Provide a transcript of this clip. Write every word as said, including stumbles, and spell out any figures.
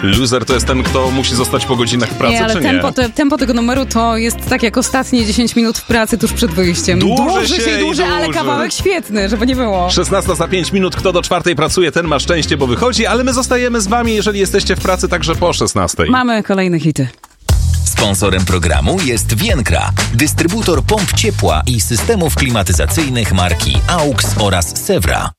Loser to jest ten, kto musi zostać po godzinach pracy, nie, ale czy tempo, nie? te, tempo tego numeru to jest tak jak ostatnie dziesięć minut w pracy tuż przed wyjściem. Dłuży Dłuży się się i dłuży, ale dłuży. kawałek świetny, żeby nie było. szesnasta za pięć minut. Kto do czwartej pracuje, ten ma szczęście, bo wychodzi, ale my zostajemy z wami, jeżeli jesteście w pracy, także po szesnastej. Mamy kolejne hity. Sponsorem programu jest Vienkra, dystrybutor pomp ciepła i systemów klimatyzacyjnych marki A U X oraz Sewra.